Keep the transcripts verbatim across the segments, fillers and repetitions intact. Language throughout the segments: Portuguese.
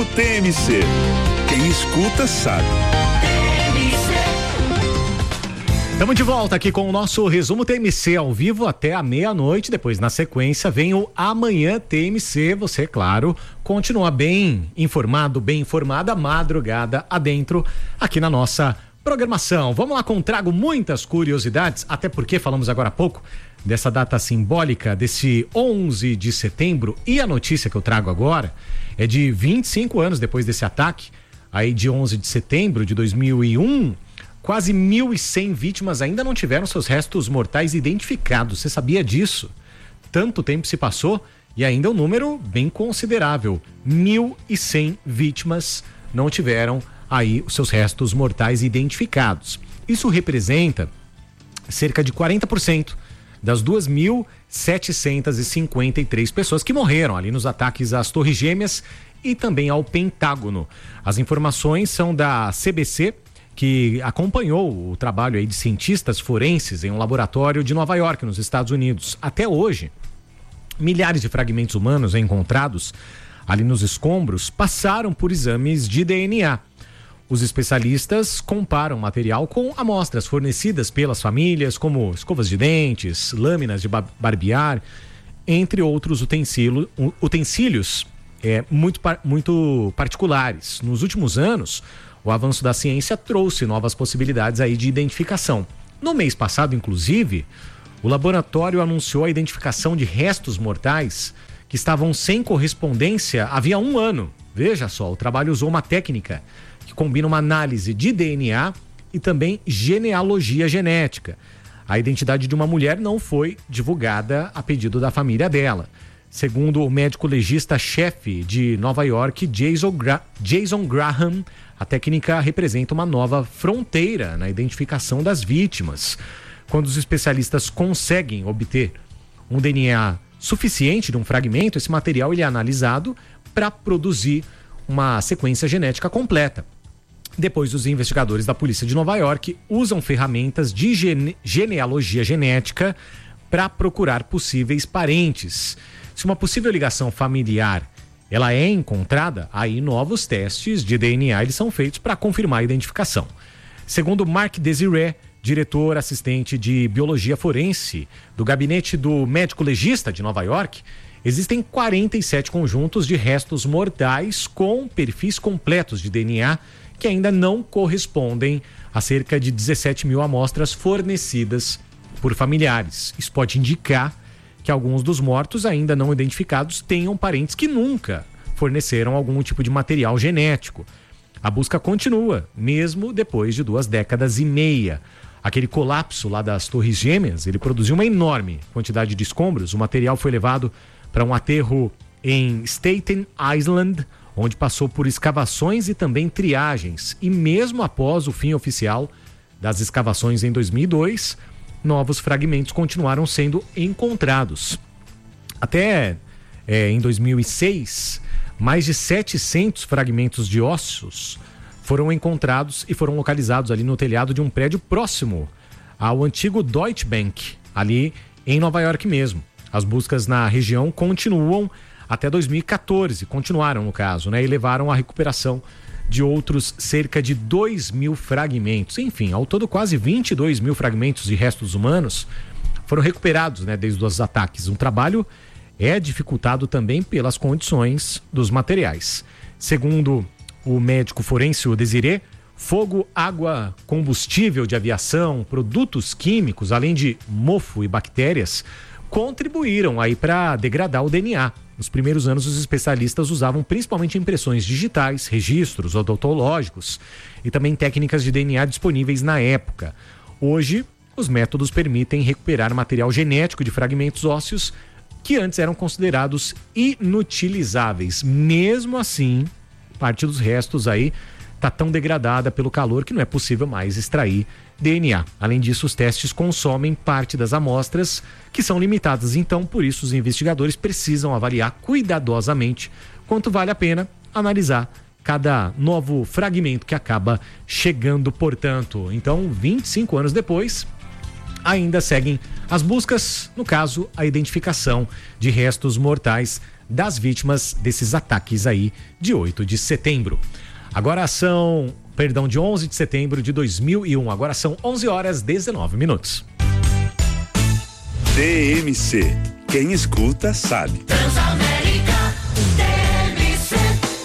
Resumo T M C. Quem escuta sabe. Estamos de volta aqui com o nosso Resumo T M C ao vivo até a meia-noite. Depois, na sequência, vem o Amanhã T M C. Você, claro, continua bem informado, bem informada, madrugada adentro, aqui na nossa programação. Vamos lá, com trago muitas curiosidades, até porque falamos agora há pouco dessa data simbólica, desse onze de setembro, e a notícia que eu trago agora é de vinte e cinco anos depois desse ataque, aí de onze de setembro de dois mil e um. Quase mil e cem vítimas ainda não tiveram seus restos mortais identificados. Você sabia disso? Tanto tempo se passou e ainda é um número bem considerável. mil e cem vítimas não tiveram aí os seus restos mortais identificados. Isso representa cerca de quarenta por cento das duas mil setecentas e cinquenta e três pessoas que morreram ali nos ataques às Torres Gêmeas e também ao Pentágono. As informações são da C B C, que acompanhou o trabalho aí de cientistas forenses em um laboratório de Nova York, nos Estados Unidos. Até hoje, milhares de fragmentos humanos encontrados ali nos escombros passaram por exames de D N A. Os especialistas comparam o material com amostras fornecidas pelas famílias, como escovas de dentes, lâminas de barbear, entre outros utensílio, utensílios é, muito, muito particulares. Nos últimos anos, o avanço da ciência trouxe novas possibilidades aí de identificação. No mês passado, inclusive, o laboratório anunciou a identificação de restos mortais que estavam sem correspondência havia um ano. Veja só, o trabalho usou uma técnica que combina uma análise de D N A e também genealogia genética. A identidade de uma mulher não foi divulgada a pedido da família dela. Segundo o médico legista-chefe de Nova York, Jason, Gra- Jason Graham, a técnica representa uma nova fronteira na identificação das vítimas. Quando os especialistas conseguem obter um D N A suficiente de um fragmento, esse material ele é analisado para produzir uma sequência genética completa. Depois, os investigadores da polícia de Nova York usam ferramentas de gene- genealogia genética para procurar possíveis parentes. Se uma possível ligação familiar ela é encontrada, aí novos testes de D N A eles são feitos para confirmar a identificação. Segundo Mark Desiree, diretor assistente de biologia forense do gabinete do médico legista de Nova York, existem quarenta e sete conjuntos de restos mortais com perfis completos de D N A que ainda não correspondem a cerca de dezessete mil amostras fornecidas por familiares. Isso pode indicar que alguns dos mortos ainda não identificados tenham parentes que nunca forneceram algum tipo de material genético. A busca continua, mesmo depois de duas décadas e meia. Aquele colapso lá das Torres Gêmeas, ele produziu uma enorme quantidade de escombros. O material foi levado para um aterro em Staten Island, onde passou por escavações e também triagens. E mesmo após o fim oficial das escavações em dois mil e dois, novos fragmentos continuaram sendo encontrados. Até é, em dois mil e seis, mais de setecentos fragmentos de ossos foram encontrados e foram localizados ali no telhado de um prédio próximo ao antigo Deutsche Bank, ali em Nova York mesmo. As buscas na região continuam até dois mil e quatorze, continuaram no caso, né? E levaram à recuperação de outros cerca de dois mil fragmentos. Enfim, ao todo quase vinte e dois mil fragmentos de restos humanos foram recuperados, né, desde os ataques. Um trabalho é dificultado também pelas condições dos materiais. Segundo o médico forense o Desiree, fogo, água, combustível de aviação, produtos químicos, além de mofo e bactérias, contribuíram aí para degradar o D N A. Nos primeiros anos, os especialistas usavam principalmente impressões digitais, registros odontológicos e também técnicas de D N A disponíveis na época. Hoje, os métodos permitem recuperar material genético de fragmentos ósseos que antes eram considerados inutilizáveis. Mesmo assim, parte dos restos aí está tão degradada pelo calor que não é possível mais extrair D N A. Além disso, os testes consomem parte das amostras, que são limitadas. Então, por isso, os investigadores precisam avaliar cuidadosamente quanto vale a pena analisar cada novo fragmento que acaba chegando, portanto. Então, vinte e cinco anos depois, ainda seguem as buscas, no caso, a identificação de restos mortais das vítimas desses ataques aí de oito de setembro. Agora são, perdão, de onze de setembro de dois mil e um. Agora são onze horas e dezenove minutos. D M C. Quem escuta sabe. Transamérica, D M C.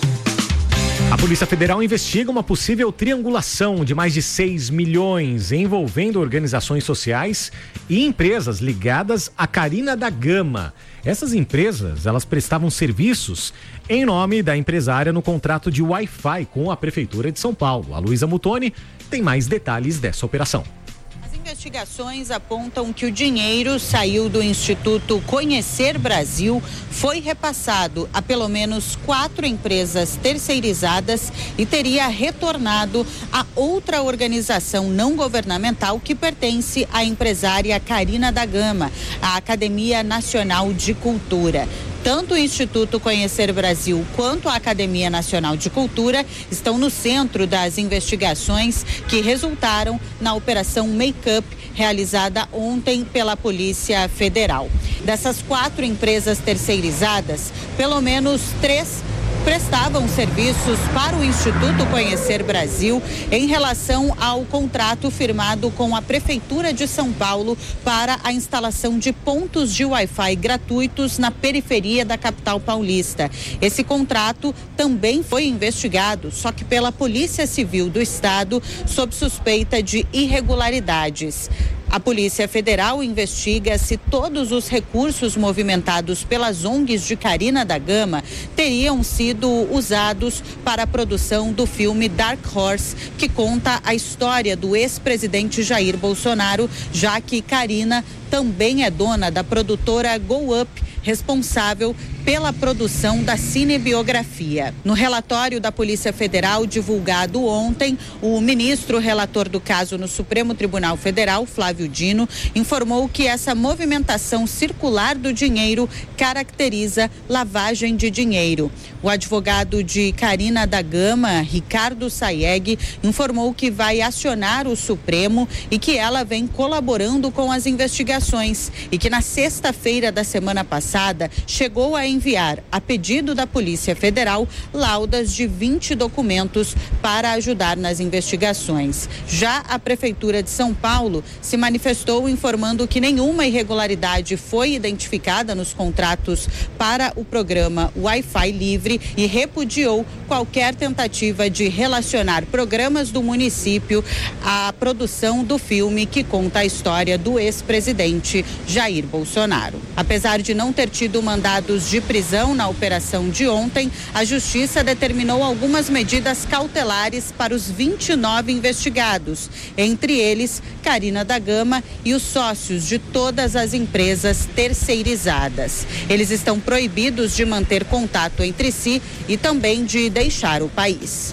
A Polícia Federal investiga uma possível triangulação de mais de seis milhões envolvendo organizações sociais e empresas ligadas à Carina da Gama. Essas empresas, elas prestavam serviços em nome da empresária no contrato de Wi-Fi com a Prefeitura de São Paulo. A Luísa Mutoni tem mais detalhes dessa operação. Investigações apontam que o dinheiro saiu do Instituto Conhecer Brasil, foi repassado a pelo menos quatro empresas terceirizadas e teria retornado a outra organização não governamental que pertence à empresária Carina da Gama, a Academia Nacional de Cultura. Tanto o Instituto Conhecer Brasil quanto a Academia Nacional de Cultura estão no centro das investigações que resultaram na Operação Make-up, realizada ontem pela Polícia Federal. Dessas quatro empresas terceirizadas, pelo menos três prestavam serviços para o Instituto Conhecer Brasil em relação ao contrato firmado com a Prefeitura de São Paulo para a instalação de pontos de Wi-Fi gratuitos na periferia da capital paulista. Esse contrato também foi investigado, só que pela Polícia Civil do Estado, sob suspeita de irregularidades. A Polícia Federal investiga se todos os recursos movimentados pelas O N Gs de Carina da Gama teriam sido usados para a produção do filme Dark Horse, que conta a história do ex-presidente Jair Bolsonaro, já que Carina também é dona da produtora Go Up, responsável pela produção da cinebiografia. No relatório da Polícia Federal divulgado ontem, o ministro relator do caso no Supremo Tribunal Federal, Flávio Dino, informou que essa movimentação circular do dinheiro caracteriza lavagem de dinheiro. O advogado de Carina da Gama, Ricardo Sayeg, informou que vai acionar o Supremo e que ela vem colaborando com as investigações e que na sexta-feira da semana passada chegou a enviar, a pedido da Polícia Federal, laudas de vinte documentos para ajudar nas investigações. Já a Prefeitura de São Paulo se manifestou informando que nenhuma irregularidade foi identificada nos contratos para o programa Wi-Fi Livre e repudiou qualquer tentativa de relacionar programas do município à produção do filme que conta a história do ex-presidente Jair Bolsonaro. Apesar de não ter tido mandados de prisão na operação de ontem, a Justiça determinou algumas medidas cautelares para os vinte e nove investigados, entre eles Carina da Gama e os sócios de todas as empresas terceirizadas. Eles estão proibidos de manter contato entre si e também de deixar o país.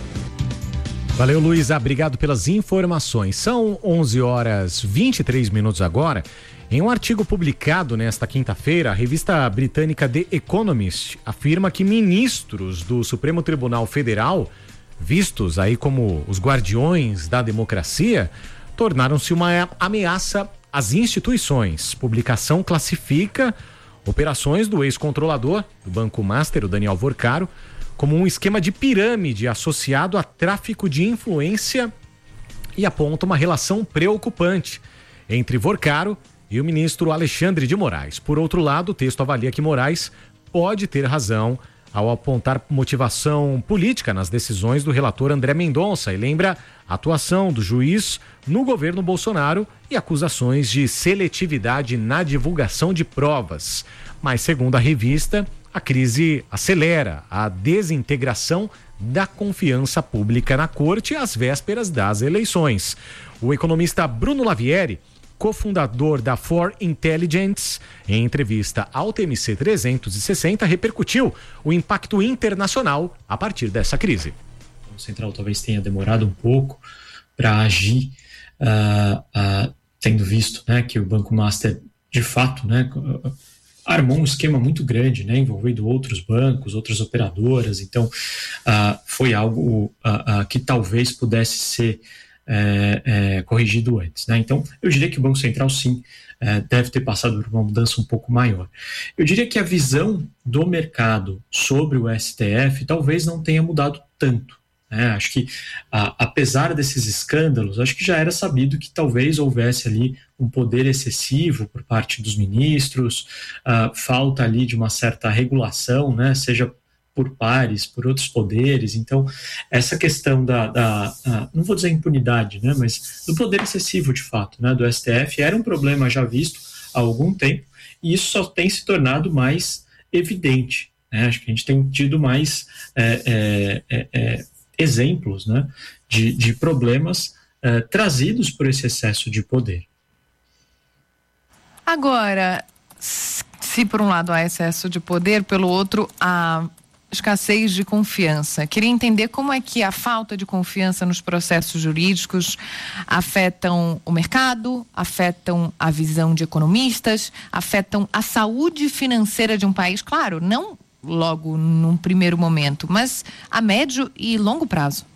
Valeu, Luísa, obrigado pelas informações. São onze horas e vinte e três minutos agora. Em um artigo publicado nesta quinta-feira, a revista britânica The Economist afirma que ministros do Supremo Tribunal Federal, vistos aí como os guardiões da democracia, tornaram-se uma ameaça às instituições. Publicação classifica operações do ex-controlador do Banco Master, o Daniel Vorcaro, como um esquema de pirâmide associado a tráfico de influência e aponta uma relação preocupante entre Vorcaro e o ministro Alexandre de Moraes. Por outro lado, o texto avalia que Moraes pode ter razão ao apontar motivação política nas decisões do relator André Mendonça e lembra a atuação do juiz no governo Bolsonaro e acusações de seletividade na divulgação de provas. Mas, segundo a revista, a crise acelera a desintegração da confiança pública na corte às vésperas das eleições. O economista Bruno Lavieri, cofundador da For Intelligence, em entrevista ao T M C trezentos e sessenta, repercutiu o impacto internacional a partir dessa crise. O Central talvez tenha demorado um pouco para agir, uh, uh, tendo visto, né, que o Banco Master, de fato, né, armou um esquema muito grande, né, envolvendo outros bancos, outras operadoras. Então, uh, foi algo uh, uh, que talvez pudesse ser é, é, corrigido antes, né? Então, eu diria que o Banco Central, sim, é, deve ter passado por uma mudança um pouco maior. Eu diria que a visão do mercado sobre o S T F talvez não tenha mudado tanto. É, acho que, a, apesar desses escândalos, acho que já era sabido que talvez houvesse ali um poder excessivo por parte dos ministros, a falta ali de uma certa regulação, né, seja por pares, por outros poderes. Então, essa questão da, da a, não vou dizer impunidade, né, mas do poder excessivo, de fato, né, do S T F, era um problema já visto há algum tempo, e isso só tem se tornado mais evidente. Né, acho que a gente tem tido mais é, é, é, é, exemplos, né, de, de problemas uh, trazidos por esse excesso de poder. Agora, se por um lado há excesso de poder, pelo outro há escassez de confiança. Queria entender como é que a falta de confiança nos processos jurídicos afetam o mercado, afetam a visão de economistas, afetam a saúde financeira de um país, claro, não logo num primeiro momento, mas a médio e longo prazo.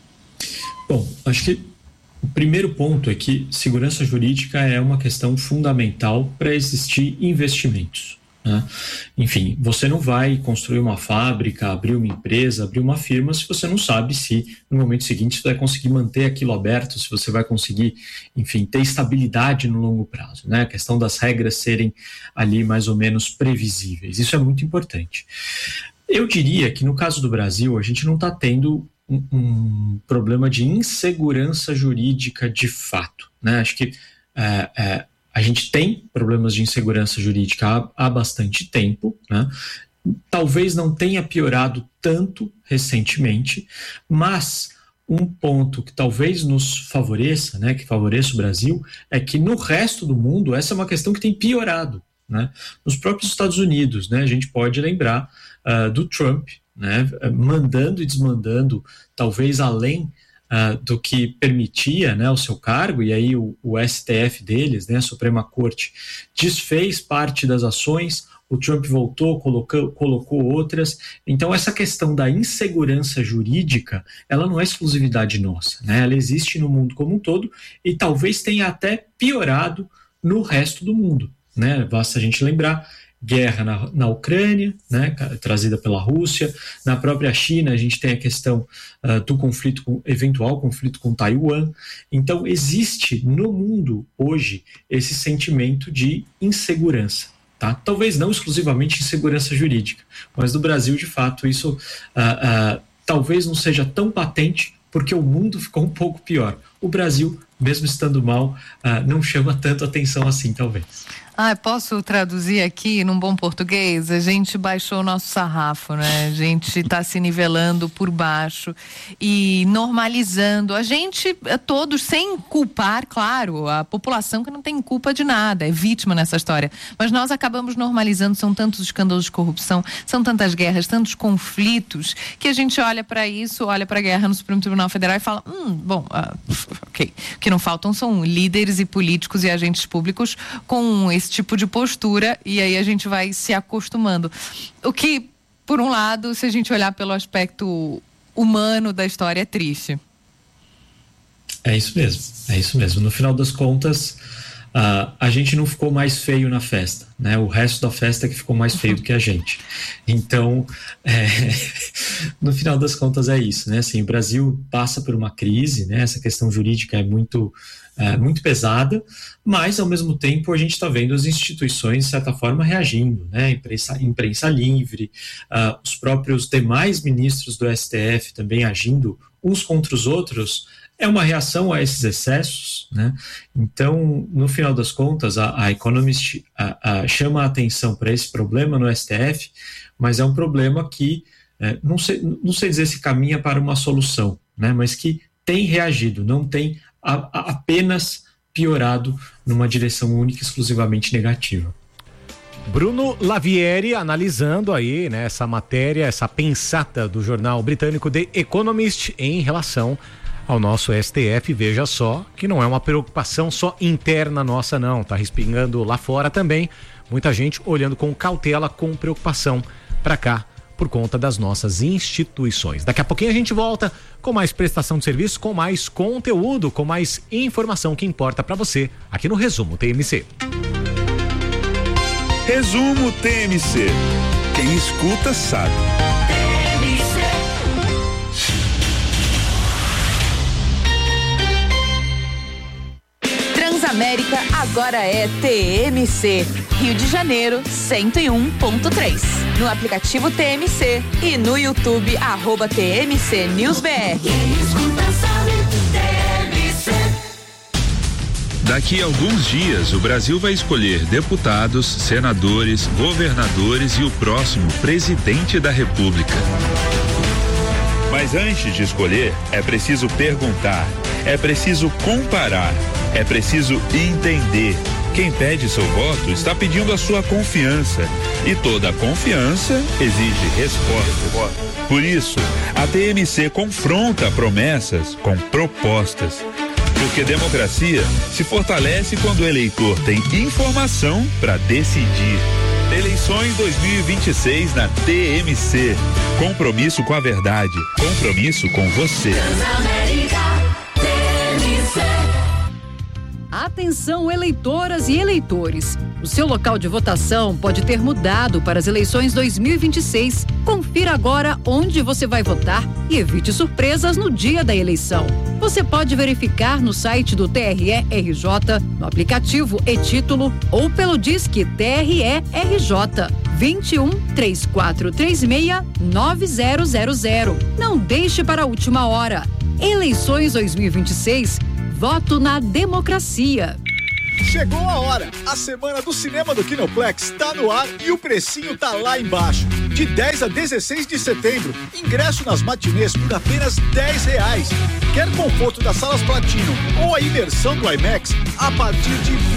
Bom, acho que o primeiro ponto é que segurança jurídica é uma questão fundamental para existir investimentos, né? Enfim, você não vai construir uma fábrica, abrir uma empresa, abrir uma firma se você não sabe se no momento seguinte você vai conseguir manter aquilo aberto, se você vai conseguir, enfim, ter estabilidade no longo prazo, né? A questão das regras serem ali mais ou menos previsíveis, isso é muito importante. Eu diria que no caso do Brasil a gente não está tendo um, um problema de insegurança jurídica de fato, né? Acho que é, é, a gente tem problemas de insegurança jurídica há, há bastante tempo, né? Talvez não tenha piorado tanto recentemente, mas um ponto que talvez nos favoreça, né, que favoreça o Brasil, é que no resto do mundo essa é uma questão que tem piorado, né? Nos próprios Estados Unidos, né, a gente pode lembrar uh, do Trump, né, mandando e desmandando, talvez além Uh, do que permitia, né, o seu cargo, e aí o, o S T F deles, né, a Suprema Corte, desfez parte das ações, o Trump voltou, colocou, colocou outras. Então essa questão da insegurança jurídica, ela não é exclusividade nossa, né, ela existe no mundo como um todo e talvez tenha até piorado no resto do mundo, né, basta a gente lembrar guerra na, na Ucrânia, né, trazida pela Rússia. Na própria China a gente tem a questão uh, do conflito, com, eventual conflito com Taiwan. Então existe no mundo hoje esse sentimento de insegurança, tá? Talvez não exclusivamente insegurança jurídica, mas no Brasil de fato isso uh, uh, talvez não seja tão patente porque o mundo ficou um pouco pior. O Brasil, mesmo estando mal, uh, não chama tanto atenção assim, talvez. Ah, posso traduzir aqui num bom português? A gente baixou o nosso sarrafo, né? A gente está se nivelando por baixo e normalizando. A gente, todos, sem culpar, claro, a população que não tem culpa de nada, é vítima nessa história. Mas nós acabamos normalizando, são tantos escândalos de corrupção, são tantas guerras, tantos conflitos, que a gente olha para isso, olha para a guerra no Supremo Tribunal Federal e fala, hum, bom, uh, ok. O que não faltam são líderes e políticos e agentes públicos com esse tipo de postura, e aí a gente vai se acostumando. O que, por um lado, se a gente olhar pelo aspecto humano da história, é triste. É isso mesmo, é isso mesmo. No final das contas, uh, a gente não ficou mais feio na festa, né? O resto da festa é que ficou mais feio do que a gente. Então, é, no final das contas é isso, né? Assim, o Brasil passa por uma crise, né? Essa questão jurídica é muito É, muito pesada, mas ao mesmo tempo a gente está vendo as instituições de certa forma reagindo, né? Imprensa, imprensa livre, uh, os próprios demais ministros do S T F também agindo uns contra os outros, é uma reação a esses excessos, né? Então, no final das contas, a, a Economist a, a, chama a atenção para esse problema no S T F, mas é um problema que é, não sei, não sei dizer se caminha para uma solução, né? Mas que tem reagido, não tem a, a, apenas piorado numa direção única, exclusivamente negativa. Bruno Lavieri analisando aí, né, essa matéria, essa pensata do jornal britânico The Economist em relação ao nosso S T F. Veja só que não é uma preocupação só interna nossa não, tá respingando lá fora também, muita gente olhando com cautela, com preocupação para cá, por conta das nossas instituições. Daqui a pouquinho a gente volta com mais prestação de serviço, com mais conteúdo, com mais informação que importa para você aqui no Resumo T M C. Resumo T M C. Quem escuta sabe. Transamérica agora é T M C. Rio de Janeiro, cento e um ponto três. No aplicativo T M C e no YouTube, arroba T M C News B R. Daqui a alguns dias, o Brasil vai escolher deputados, senadores, governadores e o próximo presidente da República. Mas antes de escolher, é preciso perguntar, é preciso comparar, é preciso entender. Quem pede seu voto está pedindo a sua confiança. E toda confiança exige resposta. Por isso, a T M C confronta promessas com propostas. Porque democracia se fortalece quando o eleitor tem informação para decidir. Eleições dois mil e vinte e seis na T M C. Compromisso com a verdade. Compromisso com você. Atenção, eleitoras e eleitores. O seu local de votação pode ter mudado para as eleições dois mil e vinte e seis. Confira agora onde você vai votar e evite surpresas no dia da eleição. Você pode verificar no site do T R E R J, no aplicativo e-Título ou pelo Disque T R E R J vinte e um, três quatro três seis, nove zero zero zero. Não deixe para a última hora. Eleições dois mil e vinte e seis. Voto na democracia. Chegou a hora. A semana do cinema do Kinoplex tá no ar e o precinho tá lá embaixo. De dez a dezesseis de setembro, ingresso nas matinês por apenas dez reais. Quer conforto das salas Platinum ou a imersão do IMAX a partir de